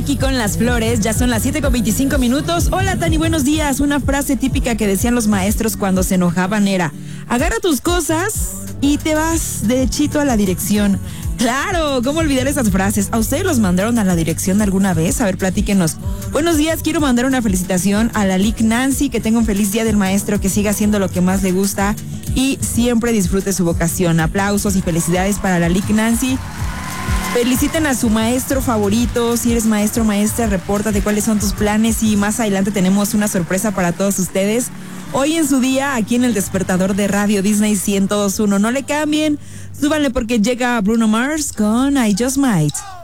Ricky con las flores, ya son las 7:25. Hola Tani, buenos días. Una frase típica que decían los maestros cuando se enojaban era: agarra tus cosas y te vas derechito a la dirección. Claro, ¿cómo olvidar esas frases? ¿A ustedes los mandaron a la dirección alguna vez? A ver, platíquenos. Buenos días, quiero mandar una felicitación a la Lic Nancy, que tenga un feliz día del maestro, que siga haciendo lo que más le gusta y siempre disfrute su vocación. Aplausos y felicidades para la Lic Nancy. Feliciten a su maestro favorito. Si eres maestro o maestra, repórtate cuáles son tus planes y más adelante tenemos una sorpresa para todos ustedes. Hoy en su día, aquí en el despertador de Radio Disney 102.1. No le cambien, súbanle porque llega Bruno Mars con I Just Might.